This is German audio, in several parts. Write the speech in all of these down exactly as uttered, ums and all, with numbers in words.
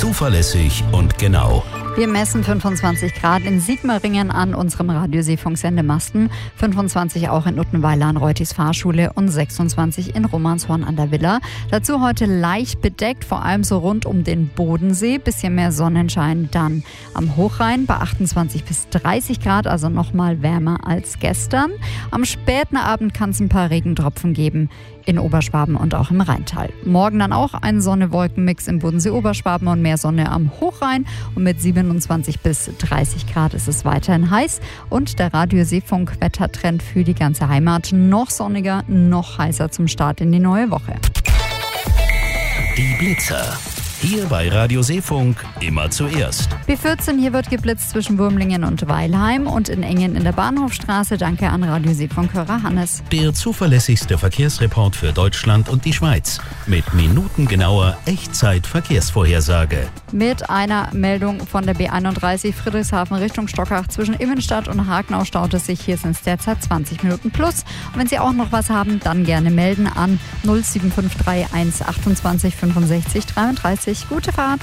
Zuverlässig und genau. Wir messen fünfundzwanzig Grad in Sigmaringen an unserem Radioseefunk-Sendemasten, fünfundzwanzig auch in Uttenweiler an Reutis Fahrschule und sechsundzwanzig in Romanshorn an der Villa. Dazu heute leicht bedeckt, vor allem so rund um den Bodensee. Bisschen mehr Sonnenschein dann am Hochrhein bei achtundzwanzig bis dreißig Grad, also noch mal wärmer als gestern. Am späten Abend kann es ein paar Regentropfen geben in Oberschwaben und auch im Rheintal. Morgen dann auch ein Sonne-Wolken-Mix im Bodensee-Oberschwaben und mehr Sonne am Hochrhein. Und mit siebenundzwanzig bis dreißig Grad ist es weiterhin heiß. Und der Radioseefunk-Wettertrend für die ganze Heimat. Noch sonniger, noch heißer zum Start in die neue Woche. Die Blitzer. Hier bei Radioseefunk immer zuerst. B vierzehn, hier wird geblitzt zwischen Wurmlingen und Weilheim und in Engen in der Bahnhofstraße. Danke an Radioseefunk-Hörer Hannes. Der zuverlässigste Verkehrsreport für Deutschland und die Schweiz. Mit minutengenauer Echtzeit-Verkehrsvorhersage. Mit einer Meldung von der B einunddreißig Friedrichshafen Richtung Stockach zwischen Immenstadt und Hagenau staut es sich. Hier sind es derzeit zwanzig Minuten plus. Und wenn Sie auch noch was haben, dann gerne melden an null sieben fünf drei eins achtundzwanzig fünfundsechzig dreiunddreißig. Gute Fahrt.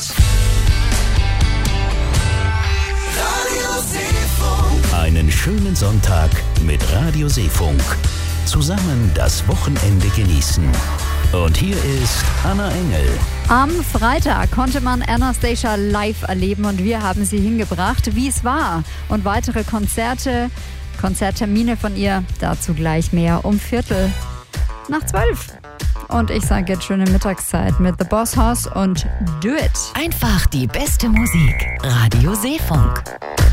Einen schönen Sonntag mit Radioseefunk. Zusammen das Wochenende genießen. Und hier ist Anna Engel. Am Freitag konnte man Anastacia live erleben und wir haben sie hingebracht, wie es war. Und weitere Konzerte, Konzerttermine von ihr, dazu gleich mehr um Viertel nach zwölf. Und ich sage jetzt schöne Mittagszeit mit The Boss Hoss und Do It. Einfach die beste Musik. Radioseefunk.